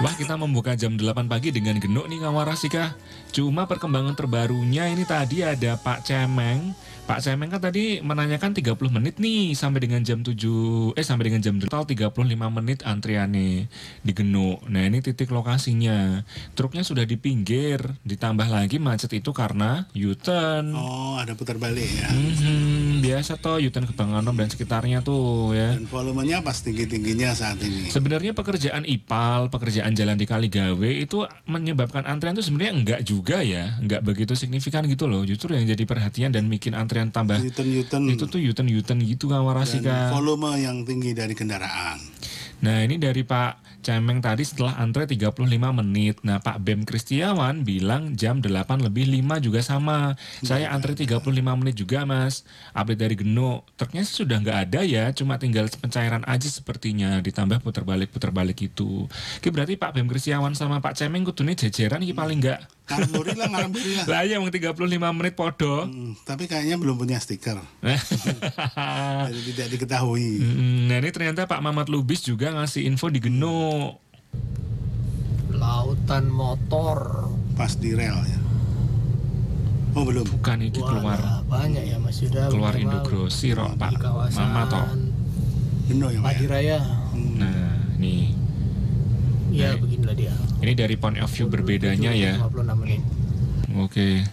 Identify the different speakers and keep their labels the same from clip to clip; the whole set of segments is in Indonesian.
Speaker 1: Wah, kita membuka jam 8 pagi dengan Genuk nih kawan Rasika. Cuma perkembangan terbarunya ini tadi ada Pak Cemeng. Pak Cemeng kan tadi menanyakan 30 menit nih sampai dengan jam 7 sampai dengan jam total 35 menit antriannya di Genuk. Nah, ini titik lokasinya. Truknya sudah di pinggir, ditambah lagi macet itu karena U-turn.
Speaker 2: Oh, ada putar balik ya.
Speaker 1: Biasa toh U-turn ke Banganom dan sekitarnya tuh ya.
Speaker 2: Dan volumenya pas tinggi-tingginya saat ini.
Speaker 1: Sebenarnya pekerjaan IPAL, pekerjaan jalan di Kaligawe itu menyebabkan antrian itu sebenarnya enggak juga ya, enggak begitu signifikan gitu loh. Justru yang jadi perhatian dan bikin antrian tambah
Speaker 2: U-turn
Speaker 1: itu tuh U-turn gitu kawan
Speaker 2: dan
Speaker 1: Rasika.
Speaker 2: volume yang tinggi dari kendaraan.
Speaker 1: Nah, ini dari Pak Cemeng tadi setelah antre 35 menit. Nah, Pak Bem Kristiawan bilang jam 8 lebih 5 juga sama. Saya antre 35 menit juga, Mas. Update dari Genuk. Truknya sudah nggak ada ya, cuma tinggal pencairan aja sepertinya. Ditambah putar balik itu. Oke, berarti Pak Bem Kristiawan sama Pak Cemeng kudune jejeran iki paling nggak.
Speaker 2: Alhamdulillah.
Speaker 1: Lah ya, wong 35 menit podo.
Speaker 2: Tapi kayaknya belum punya stiker. Jadi tidak diketahui.
Speaker 1: Nah, ini ternyata Pak Mamat Lubis juga ngasih info di Genuk.
Speaker 3: Lautan motor.
Speaker 2: Pas di rel ya. Oh, belum.
Speaker 1: Bukan iki keluar.
Speaker 3: Banyak ya Mas Yuda.
Speaker 1: Keluar Indogrosir kok Pak Mama toh.
Speaker 2: Genuk ya, Pak.
Speaker 3: Padi Raya.
Speaker 1: Nah, ini.
Speaker 3: Ya,
Speaker 1: Nah,
Speaker 3: beginilah dia.
Speaker 1: ini dari point of view berbedanya ya.
Speaker 3: 56 menit.
Speaker 1: Oke.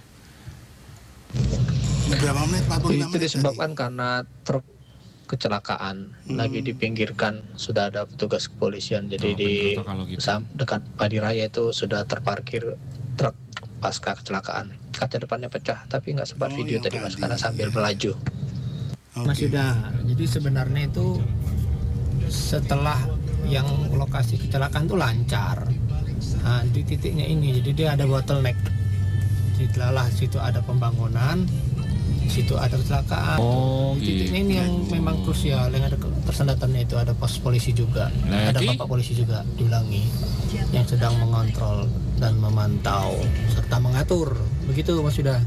Speaker 2: Berapa menit? 45
Speaker 4: Itu
Speaker 2: menit
Speaker 4: disebabkan karena truk kecelakaan lagi dipinggirkan, sudah ada petugas kepolisian. Jadi di
Speaker 1: bener tuh kalau gitu.
Speaker 4: dekat Padi Raya itu sudah terparkir truk pasca kecelakaan. Kaca depannya pecah, tapi nggak sempat video
Speaker 2: yang
Speaker 4: tadi Mas
Speaker 2: tadi,
Speaker 4: karena sambil
Speaker 2: ya.
Speaker 4: melaju.
Speaker 3: Mas Yuda, jadi sebenarnya itu setelah yang lokasi kecelakaan itu lancar. Nah, di titiknya ini, jadi dia ada bottleneck. Setelah situ ada pembangunan, situ ada kecelakaan.
Speaker 1: Oh,
Speaker 3: Di titiknya ini
Speaker 1: gitu.
Speaker 3: yang memang krusial, yang ada tersendatannya itu ada pos polisi juga,
Speaker 1: Nah,
Speaker 3: ada
Speaker 1: Ki?
Speaker 3: bapak polisi juga diulangi yang sedang mengontrol dan memantau serta mengatur. Begitu Mas Yuda.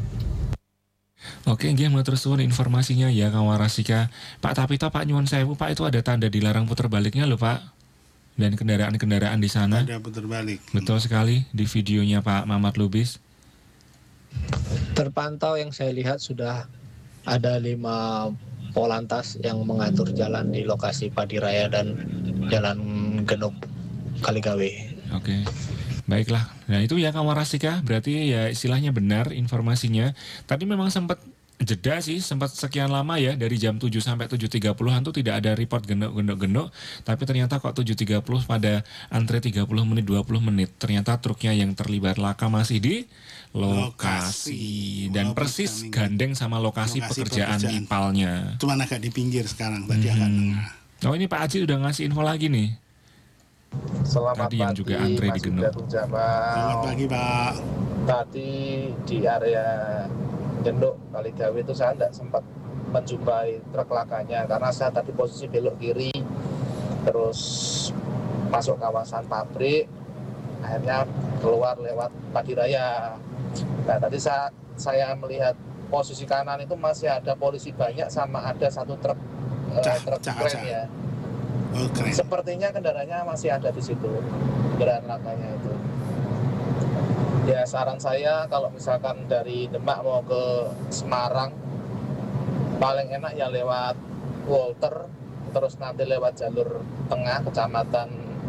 Speaker 1: Oke, nggih matur suwun informasinya ya kawan Rasika. Pak, tapi toh Pak nyuwun sewu Pak, itu ada tanda dilarang putar baliknya loh Pak. Dan kendaraan-kendaraan di sana.
Speaker 2: Ada putar balik.
Speaker 1: Betul sekali di videonya Pak Mamat Lubis.
Speaker 4: Terpantau yang saya lihat sudah ada 5 polantas yang mengatur jalan di lokasi Padi Raya dan Jalan Genuk Kaligawe.
Speaker 1: Oke. Baiklah. Nah, itu ya kawan Rasika, berarti ya istilahnya benar informasinya. Tadi memang sempat jeda sih, sempat sekian lama ya, dari jam 7 sampai 7.30-an tuh tidak ada report genuk, tapi ternyata kok 7.30 pada antre 30 menit 20 menit. Ternyata truknya yang terlibat laka masih di lokasi dan persis gandeng sama lokasi pekerjaan IPAL-nya.
Speaker 2: Cuman agak di pinggir sekarang, tadi agak tengah.
Speaker 1: Oh, ini Pak Aji udah ngasih info lagi nih.
Speaker 5: Selamat
Speaker 1: Tadi yang
Speaker 5: pagi,
Speaker 1: juga antre di
Speaker 5: Mas
Speaker 1: Genuk.
Speaker 5: Yuda Jamal.
Speaker 2: Selamat pagi, Pak.
Speaker 5: Tadi di area Genuk Kaligawe itu saya tidak sempat menjumpai truk lakanya karena saya tadi posisi belok kiri terus masuk kawasan pabrik, akhirnya keluar lewat Padi Raya. Nah, tadi saya melihat posisi kanan itu masih ada polisi banyak sama ada satu truk kren ya.
Speaker 2: Oh, keren.
Speaker 5: Sepertinya kendaraannya masih ada di situ, kendaraan lakanya itu. Ya, saran saya kalau misalkan dari Demak mau ke Semarang, paling enak ya lewat Walter, terus nanti lewat jalur tengah kecamatan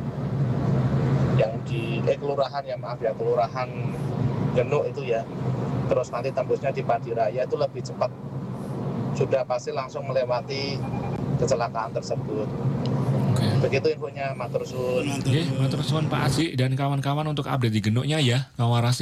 Speaker 5: yang di kelurahan kelurahan Genuk itu ya. Terus nanti tembusnya di Padi Raya itu lebih cepat. Sudah pasti langsung melewati kecelakaan tersebut.
Speaker 1: Oke.
Speaker 5: Begitu infonya, matur suwun.
Speaker 1: Oke, matur suwun Pak Aji dan kawan-kawan untuk update di Genuknya ya, kawan Rasika.